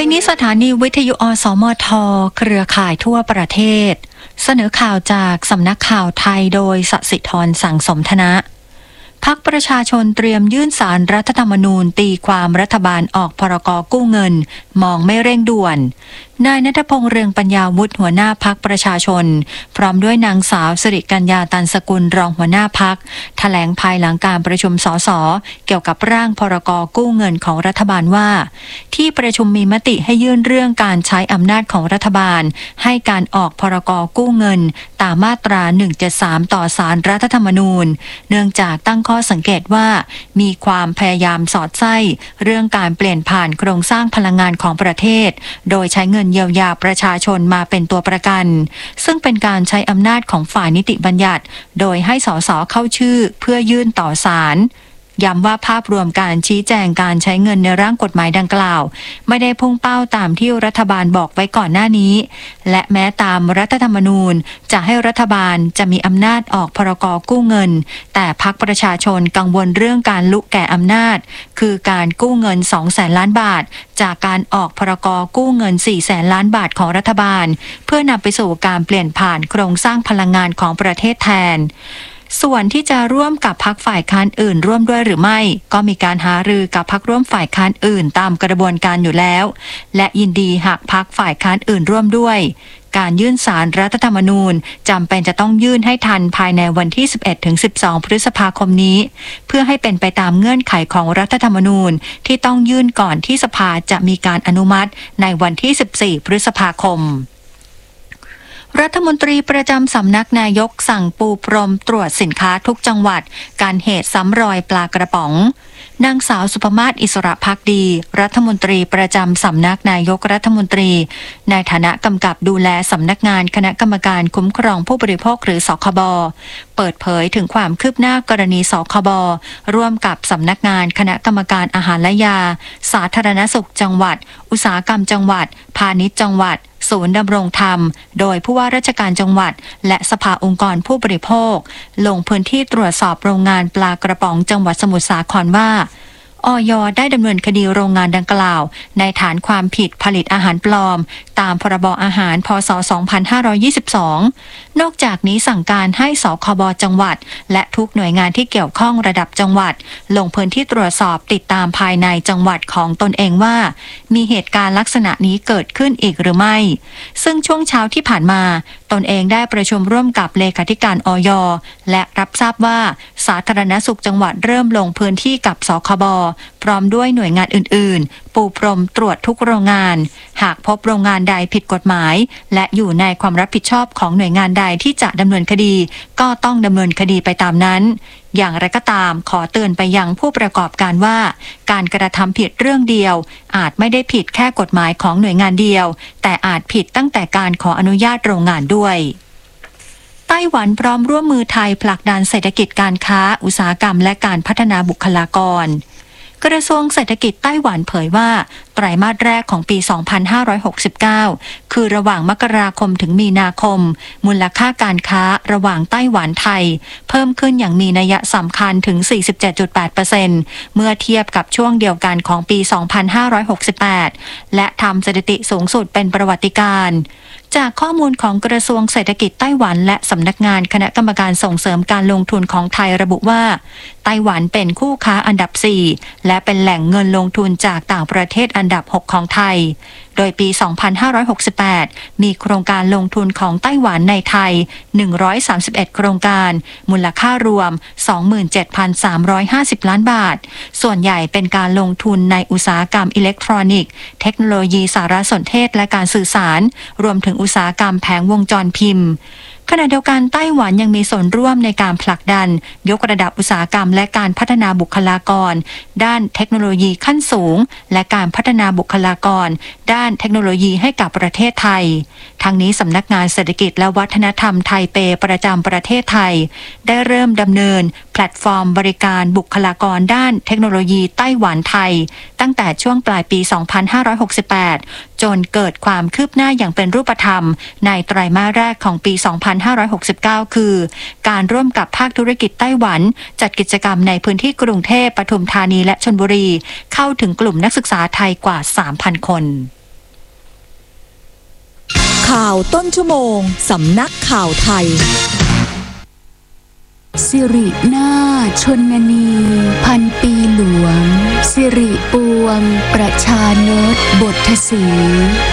นี้สถานีวิทยุอสมทเครือข่ายทั่วประเทศเสนอข่าวจากสำนักข่าวไทยโดยสศิธรสังสมธนะพรรคประชาชนเตรียมยื่นศาลรัฐธรรมนูญตีความรัฐบาลออกพรก.กู้เงินมองไม่เร่งด่วนนายณัฐพงษ์เรืองปัญญาวุฒิหัวหน้าพรรคประชาชนพร้อมด้วยนางสาวสิริกัญญาตันสกุลรองหัวหน้าพรรคแถลงภายหลังการประชุมสสเกี่ยวกับร่างพรก.กู้เงินของรัฐบาลว่าที่ประชุมมีมติให้ยื่นเรื่องการใช้อำนาจของรัฐบาลให้การออกพรก.กู้เงินตามมาตรา173ต่อศาลรัฐธรรมนูญเนื่องจากตั้งข้อสังเกตว่ามีความพยายามสอดไส้เรื่องการเปลี่ยนผ่านโครงสร้างพลังงานของประเทศโดยใช้เงินเยียวยาประชาชนมาเป็นตัวประกันซึ่งเป็นการใช้อำนาจของฝ่ายนิติบัญญัติโดยให้สสเข้าชื่อเพื่อยื่นต่อศาลย้ำว่าภาพรวมการชี้แจงการใช้เงินในร่างกฎหมายดังกล่าวไม่ได้พุ่งเป้าตามที่รัฐบาลบอกไว้ก่อนหน้านี้และแม้ตามรัฐธรรมนูญจะให้รัฐบาลจะมีอำนาจออกพรก.กู้เงินแต่พรรคประชาชนกังวลเรื่องการลุแก่อำนาจคือการกู้เงิน 200,000 ล้านบาทจากการออกพรก.กู้เงิน 400,000 ล้านบาทของรัฐบาลเพื่อนำไปสู่การเปลี่ยนผ่านโครงสร้างพลังงานของประเทศแทนส่วนที่จะร่วมกับพรรคฝ่ายค้านอื่นร่วมด้วยหรือไม่ก็มีการหารือกับพรรคร่วมฝ่ายค้านอื่นตามกระบวนการอยู่แล้วและยินดีหากพรรคฝ่ายค้านอื่นร่วมด้วยการยื่นศาลรัฐธรรมนูญจำเป็นจะต้องยื่นให้ทันภายในวันที่ 11-12 พฤษภาคมนี้เพื่อให้เป็นไปตามเงื่อนไขของรัฐธรรมนูญที่ต้องยื่นก่อนที่สภาจะมีการอนุมัติในวันที่ 14 พฤษภาคมรัฐมนตรีประจำสำนักนายกสั่งปูพรมตรวจสินค้าทุกจังหวัดการเหตุซ้ำรอยปลากระป๋องนางสาวสุภมาศอิสระภักดีรัฐมนตรีประจำสำนักนายกรัฐมนตรีในฐานะกำกับดูแลสำนักงานคณะกรรมการคุ้มครองผู้บริโภคหรือสคบเปิดเผยถึงความคืบหน้ากรณีสคบร่วมกับสำนักงานคณะกรรมการอาหารและยาสาธารณสุขจังหวัดอุตสาหกรรมจังหวัดพาณิชย์จังหวัดศูนย์ดำรงธรรมโดยผู้ว่าราชการจังหวัดและสภาองค์กรผู้บริโภคลงพื้นที่ตรวจสอบโรงงานปลากระป๋องจังหวัดสมุทรสาครว่าอย.ได้ดำเนินคดีโรงงานดังกล่าวในฐานความผิดผลิตอาหารปลอมตามพรบอาหารพ.ศ. 2522นอกจากนี้สั่งการให้สคบ.จังหวัดและทุกหน่วยงานที่เกี่ยวข้องระดับจังหวัดลงพื้นที่ตรวจสอบติดตามภายในจังหวัดของตนเองว่ามีเหตุการณ์ลักษณะนี้เกิดขึ้นอีกหรือไม่ซึ่งช่วงเช้าที่ผ่านมาตนเองได้ประชุมร่วมกับเลขาธิการอย.และรับทราบว่าสาธารณสุขจังหวัดเริ่มลงพื้นที่กับสคบ.พร้อมด้วยหน่วยงานอื่นๆปูพรมตรวจทุกโรงงานหากพบโรงงานใดผิดกฎหมายและอยู่ในความรับผิดชอบของหน่วยงานใดที่จะดำเนินคดีก็ต้องดำเนินคดีไปตามนั้นอย่างไรก็ตามขอเตือนไปยังผู้ประกอบการว่าการกระทำผิดเรื่องเดียวอาจไม่ได้ผิดแค่กฎหมายของหน่วยงานเดียวแต่อาจผิดตั้งแต่การขออนุญาตโรงงานด้วยไต้หวันพร้อมร่วมมือไทยผลักดันเศรษฐกิจการค้าอุตสาหกรรมและการพัฒนาบุคลากรกระทรวงเศรษฐกิจไต้หวันเผยว่าไตรมาสแรกของปี 2569 คือระหว่างมกราคมถึงมีนาคมมูลค่าการค้าระหว่างไต้หวันไทยเพิ่มขึ้นอย่างมีนัยสำคัญถึง 47.8% เมื่อเทียบกับช่วงเดียวกันของปี 2568 และทำสถิติสูงสุดเป็นประวัติการณ์จากข้อมูลของกระทรวงเศรษฐกิจไต้หวันและสำนักงานคณะกรรมการส่งเสริมการลงทุนของไทยระบุว่าไต้หวันเป็นคู่ค้าอันดับ 4 และเป็นแหล่งเงินลงทุนจากต่างประเทศอันดับ 6 ของไทยโดยปี 2568 มีโครงการลงทุนของไต้หวันในไทย 131 โครงการมูลค่ารวม 27,350 ล้านบาทส่วนใหญ่เป็นการลงทุนในอุตสาหกรรมอิเล็กทรอนิกส์เทคโนโลยีสารสนเทศและการสื่อสารรวมถึงอุตสาหกรรมแผงวงจรพิมพ์ขณะเดียวกันไต้หวันยังมีส่วนร่วมในการผลักดันยกระดับอุตสาหกรรมและการพัฒนาบุคลากรด้านเทคโนโลยีขั้นสูงและการพัฒนาบุคลากรด้านเทคโนโลยีให้กับประเทศไทยทั้งนี้สำนักงานเศรษฐกิจและวัฒนธรรมไทเปประจำประเทศไทยได้เริ่มดำเนินแพลตฟอร์มบริการบุคลากรด้านเทคโนโลยีไต้หวันไทยตั้งแต่ช่วงปลายปี 2568 จนเกิดความคืบหน้าอย่างเป็นรูปธรรมในไตรมาสแรกของปี 2569 คือการร่วมกับภาคธุรกิจไต้หวันจัดกิจกรรมในพื้นที่กรุงเทพปทุมธานีและชลบุรีเข้าถึงกลุ่มนักศึกษาไทยกว่า 3,000 คนข่าวต้นชั่วโมงสำนักข่าวไทยสิรินาถชนนีพันปีหลวงสิริปวงประชานตบทศรี